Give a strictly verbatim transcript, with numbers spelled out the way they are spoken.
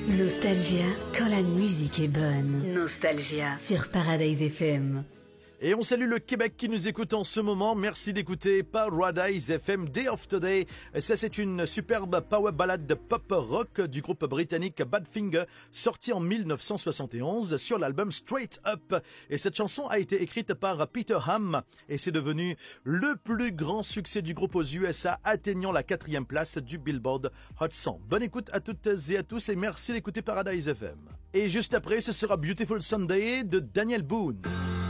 Nostalgia, quand la musique est bonne. Nostalgia sur Paradise F M. Et on salue le Québec qui nous écoute en ce moment. Merci d'écouter Paradise F M Day of Today. Et ça, c'est une superbe power ballade de pop rock du groupe britannique Badfinger, sortie en dix-neuf cent soixante et onze sur l'album Straight Up. Et cette chanson a été écrite par Peter Ham et c'est devenu le plus grand succès du groupe aux U S A, atteignant la quatrième place du Billboard Hot cent. Bonne écoute à toutes et à tous et merci d'écouter Paradise F M. Et juste après, ce sera Beautiful Sunday de Daniel Boone.